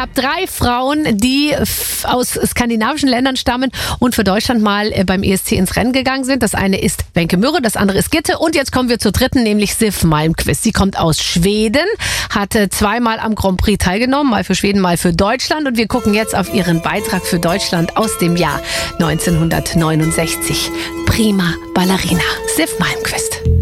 gab 3 Frauen, die aus skandinavischen Ländern stammen und für Deutschland mal beim ESC ins Rennen gegangen sind. Das eine ist Wenke Mürre, das andere ist Gitte. Und jetzt kommen wir zur dritten, nämlich Siv Malmkvist. Sie kommt aus Schweden, hat 2-mal am Grand Prix teilgenommen, mal für Schweden, mal für Deutschland. Und wir gucken jetzt auf ihren Beitrag für Deutschland aus dem Jahr 1969. Prima Ballerina, Siv Malmkvist.